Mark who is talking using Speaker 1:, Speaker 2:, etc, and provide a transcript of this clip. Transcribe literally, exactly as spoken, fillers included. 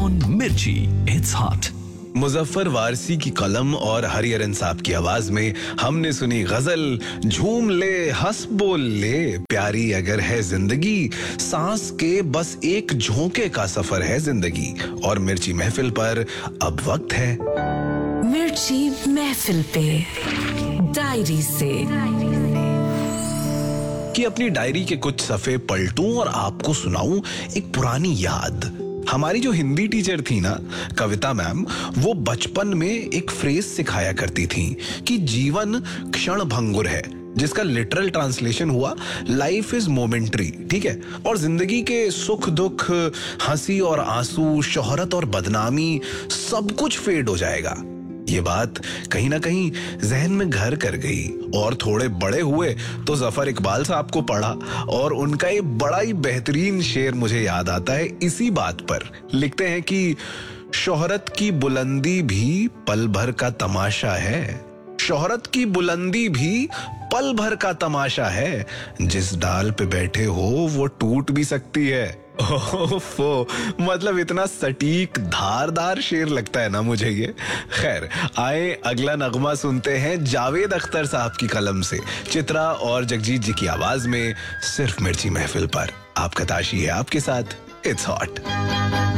Speaker 1: on Mirchi. It's hot.
Speaker 2: Muzaffar Warsi की कलम और हरिहरन इंसाफ की आवाज में हमने सुनी गजल झूम ले हंस बोल ले, प्यारी अगर है जिंदगी सांस के बस एक झोंके का सफर है जिंदगी। और मिर्ची महफिल पर अब वक्त है
Speaker 3: मिर्ची महफिल पे डायरी से
Speaker 2: कि अपनी डायरी के कुछ सफ़े पलटूं और आपको सुनाऊं एक पुरानी याद। हमारी जो हिंदी टीचर थी ना, कविता मैम, वो बचपन में एक फ्रेज सिखाया करती थी कि जीवन क्षण भंगुर है, जिसका लिटरल ट्रांसलेशन हुआ लाइफ इज मोमेंट्री। ठीक है, और जिंदगी के सुख दुख, हंसी और आंसू, शोहरत और बदनामी, सब कुछ फेड हो जाएगा। ये बात कहीं ना कहीं जहन में घर कर गई और थोड़े बड़े हुए तो जफर इकबाल साहब को पढ़ा और उनका ये बड़ा ही बेहतरीन शेर मुझे याद आता है इसी बात पर। लिखते हैं कि शोहरत की बुलंदी भी पल भर का तमाशा है, शोहरत की बुलंदी भी पल भर का तमाशा है, जिस डाल पे बैठे हो वो टूट भी सकती है। ओफो, मतलब इतना सटीक धारदार शेर लगता है ना मुझे ये। खैर, आए अगला नगमा सुनते हैं जावेद अख्तर साहब की कलम से, चित्रा और जगजीत जी की आवाज में, सिर्फ मिर्ची महफिल पर। आपका ताशी है आपके साथ। It's hot.